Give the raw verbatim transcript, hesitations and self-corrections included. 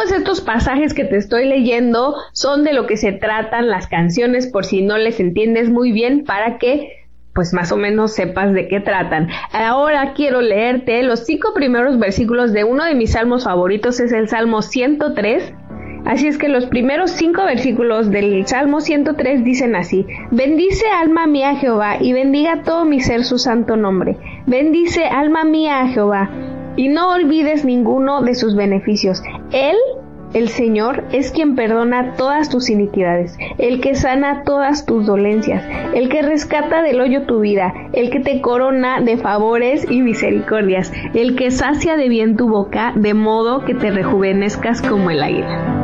todos estos pasajes que te estoy leyendo son de lo que se tratan las canciones, por si no les entiendes muy bien, para que pues más o menos sepas de qué tratan. Ahora quiero leerte los cinco primeros versículos de uno de mis salmos favoritos, es el Salmo ciento tres. Así es que los primeros cinco versículos del Salmo ciento tres dicen así: bendice alma mía a Jehová, y bendiga todo mi ser su santo nombre. Bendice alma mía a Jehová, y no olvides ninguno de sus beneficios. Él, el Señor, es quien perdona todas tus iniquidades, el que sana todas tus dolencias, el que rescata del hoyo tu vida, el que te corona de favores y misericordias, el que sacia de bien tu boca, de modo que te rejuvenezcas como el águila.